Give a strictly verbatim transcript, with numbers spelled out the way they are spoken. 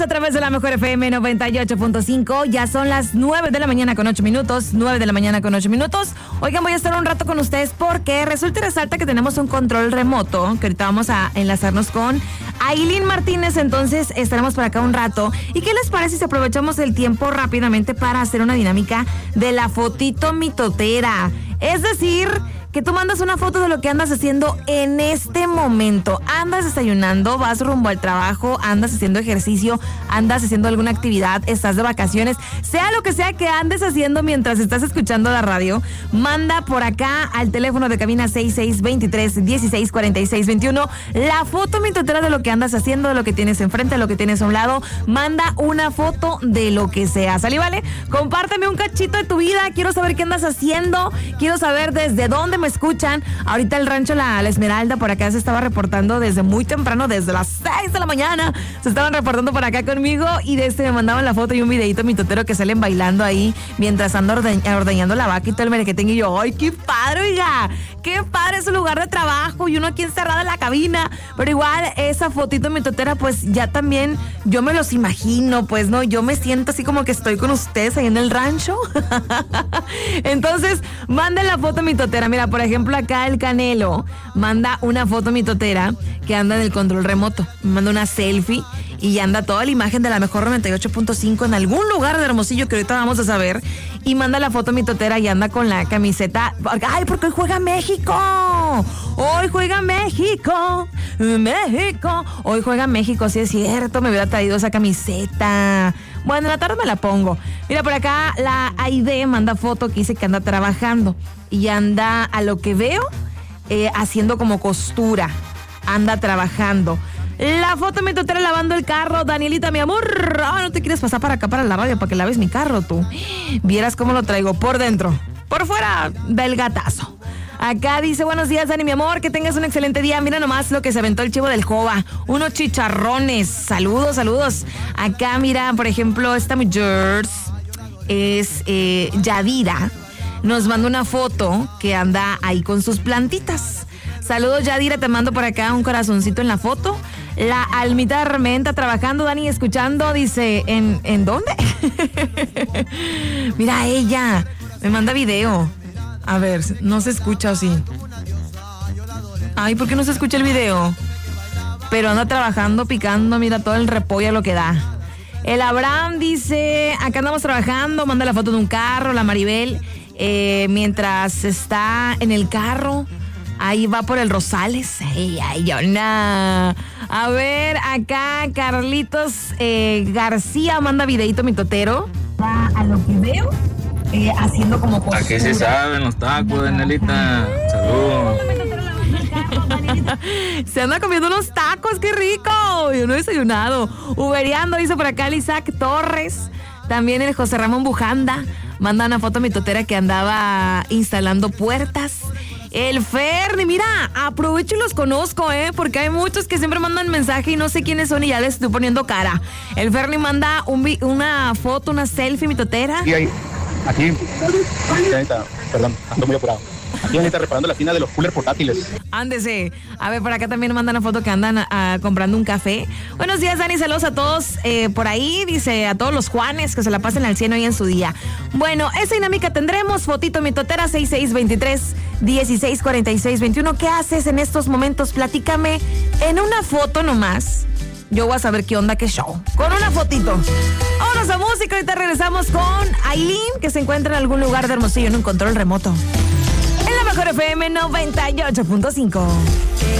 A través de la Mejor F M noventa y ocho punto cinco, ya son las nueve de la mañana con ocho minutos, nueve de la mañana con ocho minutos. Oigan, voy a estar un rato con ustedes porque resulta y resalta que tenemos un control remoto, que ahorita vamos a enlazarnos con Ailín Martínez, entonces estaremos por acá un rato. ¿Y qué les parece si aprovechamos el tiempo rápidamente para hacer una dinámica de la fotito mitotera? Es decir, que tú mandas una foto de lo que andas haciendo en este momento. Andas desayunando, vas rumbo al trabajo, andas haciendo ejercicio, andas haciendo alguna actividad, estás de vacaciones, sea lo que sea que andes haciendo mientras estás escuchando la radio, manda por acá al teléfono de cabina seis seis dos tres, dieciséis cuarenta y seis veintiuno la foto mitotera de lo que andas haciendo, de lo que tienes enfrente, de lo que tienes a un lado. Manda una foto de lo que sea, ¿sale? ¿Vale? Compárteme un cachito de tu vida, quiero saber qué andas haciendo, quiero saber desde dónde me escuchan. Ahorita el rancho La, la Esmeralda por acá se estaba reportando desde muy temprano, desde las seis de la mañana. Se estaban reportando por acá conmigo y desde me mandaban la foto y un videito mitotero que salen bailando ahí mientras ando orde, ordeñando la vaca y todo el merequetín. Y yo, ¡ay, qué padre, oiga! ¡Qué padre es un lugar de trabajo! Y uno aquí encerrado en la cabina. Pero igual, esa fotito mitotera, pues ya también yo me los imagino, pues, ¿no? Yo me siento así como que estoy con ustedes ahí en el rancho. Entonces, manden la foto mitotera. Mira, por ejemplo, acá el Canelo manda una foto mitotera que anda en el control remoto. Manda una selfie y anda toda la imagen de la Mejor noventa y ocho punto cinco en algún lugar de Hermosillo que ahorita vamos a saber. Y manda la foto mitotera y anda con la camiseta. ¡Ay, porque hoy juega México! ¡Hoy juega México! ¡México! Hoy juega México, sí es cierto. Me hubiera traído esa camiseta. Bueno, en la tarde me la pongo. Mira, por acá la Aide manda foto que dice que anda trabajando. Y anda, a lo que veo, eh, haciendo como costura. Anda trabajando. La foto mitotera lavando el carro. Danielita, mi amor, oh, no te quieres pasar para acá, para la radio, para que laves mi carro, tú. Vieras cómo lo traigo, por dentro. Por fuera, del gatazo. Acá dice, buenos días, Dani, mi amor, que tengas un excelente día. Mira nomás lo que se aventó el chivo del Jova. Unos chicharrones. Saludos, saludos. Acá, mira, por ejemplo, esta mujer es eh, Yadira. Nos manda una foto que anda ahí con sus plantitas. Saludos, Yadira, te mando por acá un corazoncito en la foto. La Almita Armenta trabajando, Dani, escuchando, dice, ¿en, ¿en dónde? Mira ella, me manda video. A ver, no se escucha, ¿o sí? Ay, ¿por qué no se escucha el video? Pero anda trabajando, picando, mira todo el repollo lo que da. El Abraham dice, acá andamos trabajando, manda la foto de un carro. La Maribel, eh, mientras está en el carro, ahí va por el Rosales. Ay, ay, yo no. A ver, acá Carlitos eh, García manda videito mitotero. Va a lo que veo, eh, haciendo como costura. ¿A qué se saben los tacos, Danielita? Saludos. Se anda comiendo unos tacos, qué rico. Yo no he desayunado. Uberiando, dice por acá el Isaac Torres. También el José Ramón Bujanda manda una foto mitotera que andaba instalando puertas. El Ferni, mira, aprovecho y los conozco, ¿eh? Porque hay muchos que siempre mandan mensaje y no sé quiénes son y ya les estoy poniendo cara. El Ferni manda un vi- una foto, una selfie mitotera. Aquí hay, aquí, ahorita, perdón, ando muy apurado. Aquí ahorita reparando la tina de los coolers portátiles. Ándese. A ver, por acá también mandan una foto que andan uh, comprando un café. Buenos días, Dani, saludos a todos eh, por ahí. Dice a todos los Juanes que se la pasen al cien hoy en su día. Bueno, esa dinámica tendremos. Fotito mitotera seis seis dos tres, dieciséis cuarenta y seis veintiuno. ¿Qué haces en estos momentos? Platícame en una foto nomás. Yo voy a saber qué onda, qué show. Con una fotito. Vámonos a música. Ahorita regresamos con Ailín, que se encuentra en algún lugar de Hermosillo en un control remoto. En la Mejor F M noventa y ocho punto cinco.